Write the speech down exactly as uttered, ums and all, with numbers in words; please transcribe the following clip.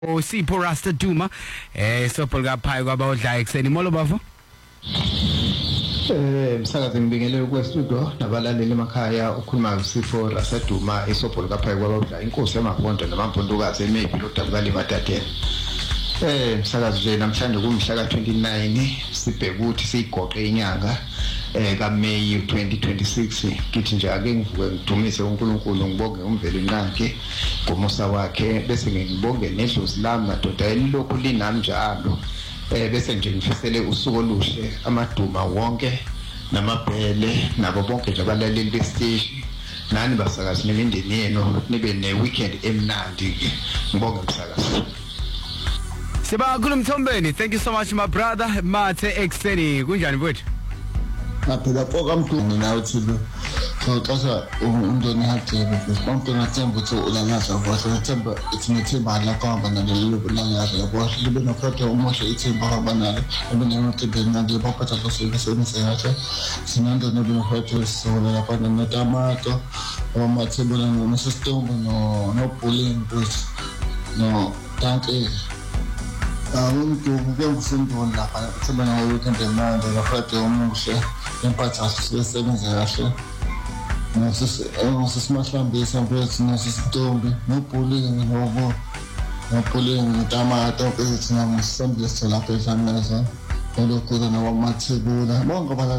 Sipho Rasta Duma eh sobholka phaya kwabawudla ekseni molo bafo eh msakazi ngibingelele ku studio nabalaleli emakhaya ukhuluma uSipho Rasta Duma esobholka phaya kwabawudla inkosi yamabhondo namampondokazi emaybe lodabuka limatathe eh msakazi nje namhlanje kumhla ka twenty-nine sibheka ukuthi siyigoqe inyanga eh ka May twenty twenty-six kithi nje ake ngivuke ngidumise uNkulunkulu ngibonge umveli nakhe ngomusa wakhe bese ngibonge nedlozi lami madoda elilokhu linami njalo eh bese nje ngifisele usuku oluhle amaduma wonke namabhele nabo bonke nje abalaleli bestage nani basakazi nemindeni yenu nibe ne weekend emnandi ngibonge msakazi. Siba kulumthombeni, thank you so much my brother Mathe ekseni kunjani mfowethu? Aphela phoka mkhulu nawe uthilo xoxa umntwana hathebe bonke ngathemba ukuthi ulangaza kwahle ngathemba ithi ngithemba la kwamba nalelo langaza kwahle libe nokho umusho ithemba kwamba nalo obenemathembe ngande baphatha kusebenza kahle sinando nebe nokho sola lapha netamato omathemba no system no no bullying bus no tanke umuntu kuyangifundwa lapha kuthemba nawo weekend emnandi lapha umusho empatha sisebenza kahle Nós nós mais famílias sempre nós estamos no pulinho novo no pulinho da mata que nós sempre estamos lá pensando nessa loucura não vamos segura bom